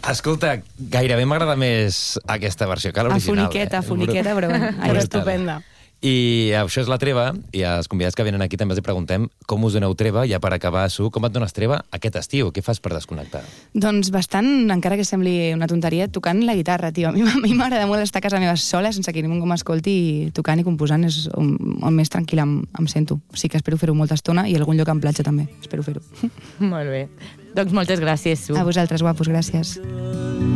Escolta, gairebé m'agrada més aquesta versió que l'original. A foniqueta, però bueno, Però estupenda. I això és la treva, i als convidats que venen aquí també els preguntem com us doneu treva, ja per acabar, Su, com et dones treva aquest estiu? Què fas per desconnectar? Doncs bastant, encara que sembli una tonteria, tocant la guitarra, tio. A mi m'agrada molt estar a casa meva sola, sense que ningú m'escolti, i tocant i composant és on més tranquil·la em sento. Sí que espero fer-ho molta estona i algun lloc en platja també, espero fer-ho. Molt bé. Doncs moltes gràcies, Su. A vosaltres, guapos, gràcies.